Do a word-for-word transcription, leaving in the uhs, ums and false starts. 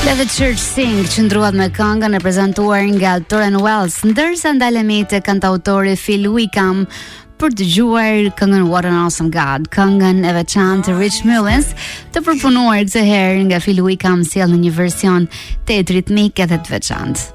Let the Church Sing qëndruat me këngën e prezantuar nga Tauren Wells, ndërsa ndalemi te kantautori Phil Wickham për të dëgjuar këngën What an Awesome God, këngën e veçantë të Rich Mullins, të përpunuar këtë herë nga Phil Wickham sjell në një version të ritmik edhe të veçantë.